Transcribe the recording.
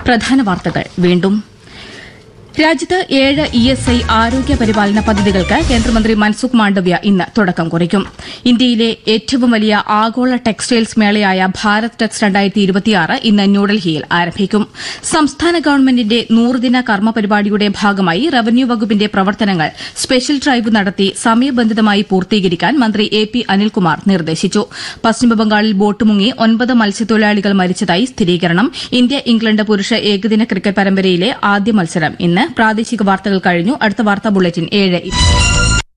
പ്രധാന വാർത്തകൾ വീണ്ടും. രാജ്യത്ത് 7 ESI ആരോഗ്യ പരിപാലന പദ്ധതികൾക്ക് കേന്ദ്രമന്ത്രി മൻസുഖ് മാണ്ഡവ്യ ഇന്ന് തുടക്കം കുറിക്കും. ഇന്ത്യയിലെ ഏറ്റവും വലിയ ആഗോള ടെക്സ്റ്റൈൽസ് മേളയായ ഭാരത് ടെക്സ് 2026 ഇന്ന് ന്യൂഡൽഹിയിൽ ആരംഭിക്കും. സംസ്ഥാന ഗവൺമെന്റിന്റെ 100-ദിന കർമ്മ പരിപാടിയുടെ ഭാഗമായി റവന്യൂ വകുപ്പിന്റെ പ്രവർത്തനങ്ങൾ സ്പെഷ്യൽ ഡ്രൈവ് നടത്തി സമയബന്ധിതമായി പൂർത്തീകരിക്കാൻ മന്ത്രി AP അനിൽകുമാർ നിർദ്ദേശിച്ചു. പശ്ചിമബംഗാളിൽ ബോട്ട് മുങ്ങി 9 മത്സ്യത്തൊഴിലാളികൾ മരിച്ചതായി സ്ഥിരീകരണം. ഇന്ത്യ ഇംഗ്ലണ്ട് പുരുഷ ഏകദിന ക്രിക്കറ്റ് പരമ്പരയിലെ ആദ്യ മത്സരം ഇന്ന്. പ്രാദേശിക വാർത്തകൾ കഴിഞ്ഞു. അടുത്ത വാർത്താ ബുള്ളറ്റിൻ 7.